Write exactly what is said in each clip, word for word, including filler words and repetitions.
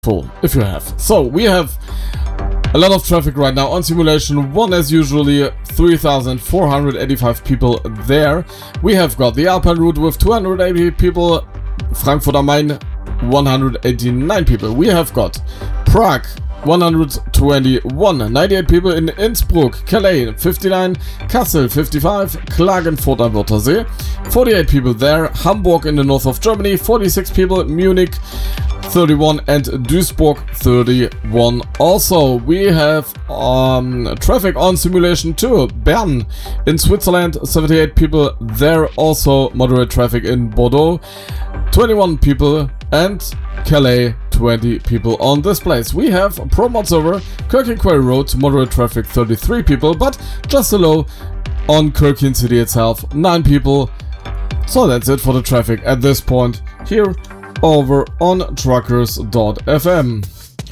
full if you have. So we have a lot of traffic right now on Simulation one, as usually, three thousand four hundred eighty-five people there. We have got the Alpine route with two hundred eighty people, Frankfurt am Main one hundred eighty-nine people. We have got Prague one hundred twenty-one, ninety-eight people in Innsbruck, Calais fifty-nine, Kassel fifty-five, Klagenfurt am Wörthersee forty-eight people there, Hamburg in the north of Germany forty-six people, Munich thirty-one, and Duisburg thirty-one. Also, we have um, traffic on Simulation two. Bern in Switzerland, seventy-eight people there. Also, moderate traffic in Bordeaux, twenty-one people, and Calais, twenty people on this place. We have Promod server, Kirkin Quarry Road, moderate traffic, thirty-three people, but just a low on Kirkin City itself, nine people. So that's it for the traffic at this point here over on truckers dot f m.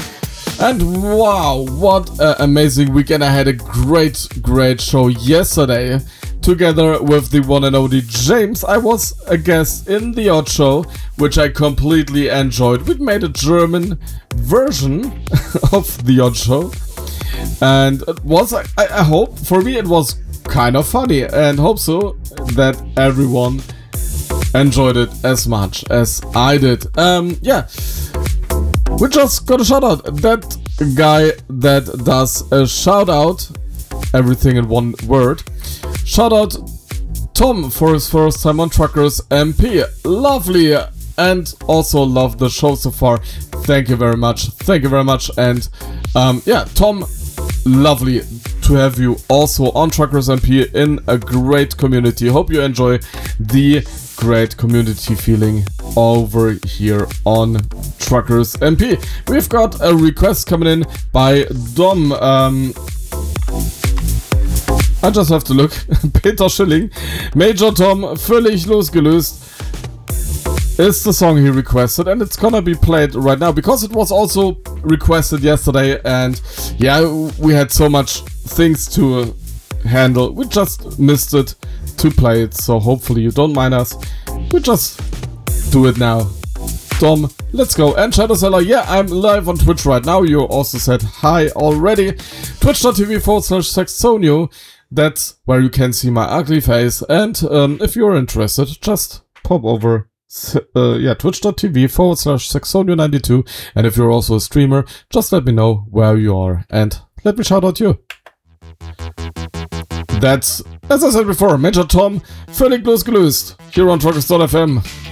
And wow, what an amazing weekend. I had a great, great show yesterday. Together with the one and only James, I was a guest in the Odd Show, which I completely enjoyed. We made a German version of the Odd Show. And it was, I, I hope, for me it was kind of funny. And hope so that everyone enjoyed it as much as I did. Um, yeah, we just got a shout out. That guy that does a shout out, everything in one word. Shout out Tom for his first time on Truckers M P. Lovely, and also love the show so far. Thank you very much. Thank you very much. And um, yeah, Tom, lovely to have you also on Truckers M P in a great community. Hope you enjoy the great community feeling over here on Truckers M P. We've got a request coming in by Dom. Um, I just have to look. Peter Schilling. Major Tom, völlig losgelöst is the song he requested, and it's gonna be played right now because it was also requested yesterday, and yeah, we had so much things to handle. We just missed it to play it, so hopefully you don't mind us. We just do it now. Tom, let's go. And Shadow Seller, yeah, I'm live on Twitch right now. You also said hi already. Twitch dot t v forward slash Saxonio. That's where you can see my ugly face. And um, if you're interested, just pop over, uh, yeah, twitch dot t v forward slash Saxonio ninety-two. And if you're also a streamer, just let me know where you are and let me shout out you. That's, as I said before, Major Tom, völlig losgelöst, here on truckers dot f m.